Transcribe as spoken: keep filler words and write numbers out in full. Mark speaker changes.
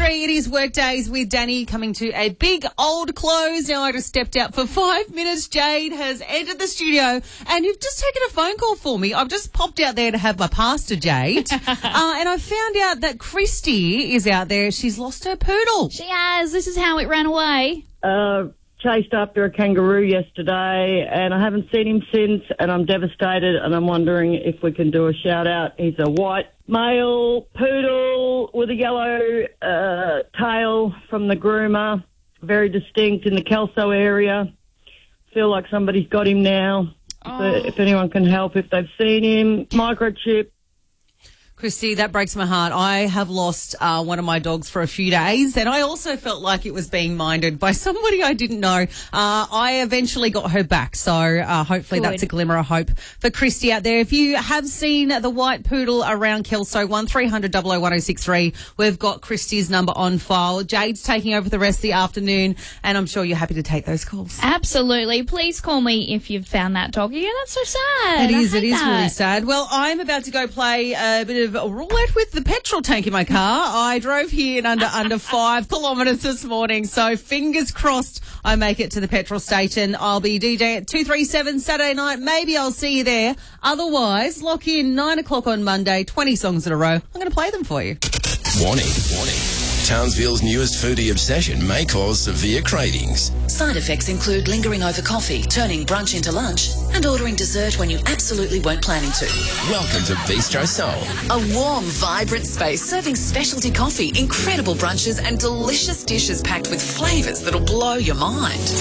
Speaker 1: three, it is Workdays with Danny coming to a big old close. Now I just stepped out for five minutes. Jade has entered the studio and you've just taken a phone call for me. I've just popped out there to have my pasta, Jade. uh, and I found out that Christy is out there. She's lost her poodle.
Speaker 2: She has. This is how it ran away.
Speaker 3: Uh, chased after a kangaroo yesterday and I haven't seen him since and I'm devastated and I'm wondering if we can do a shout out. He's a white male poodle with a yellow uh, tail from the groomer, very distinct in the Kelso area. Feel like somebody's got him now.
Speaker 2: Oh.
Speaker 3: If, if anyone can help, if they've seen him, microchip.
Speaker 1: Christy, that breaks my heart. I have lost uh, one of my dogs for a few days and I also felt like it was being minded by somebody I didn't know. Uh, I eventually got her back, so uh, hopefully
Speaker 2: Good.
Speaker 1: that's a glimmer of hope for Christy out there. If you have seen the white poodle around Kelso, one three hundred, double oh one oh six three, we've got Christy's number on file. Jade's taking over the rest of the afternoon and I'm sure you're happy to take those calls.
Speaker 2: Absolutely. Please call me if you've found that doggy. Yeah, that's so sad.
Speaker 1: It is,
Speaker 2: I
Speaker 1: it
Speaker 2: hate
Speaker 1: is
Speaker 2: that.
Speaker 1: really sad. Well, I'm about to go play a bit of a roulette with the petrol tank in my car. I drove here in under under five kilometres this morning, so fingers crossed I make it to the petrol station. I'll be DJing at two three seven Saturday night. Maybe I'll see you there. Otherwise, lock in nine o'clock on Monday, twenty songs in a row. I'm going to play them for you.
Speaker 4: Warning, warning. Townsville's newest foodie obsession may cause severe cravings.
Speaker 5: Side effects include lingering over coffee, turning brunch into lunch, and ordering dessert when you absolutely weren't planning to.
Speaker 4: Welcome to Bistro Soul.
Speaker 5: A warm, vibrant space serving specialty coffee, incredible brunches, and delicious dishes packed with flavours that'll blow your mind.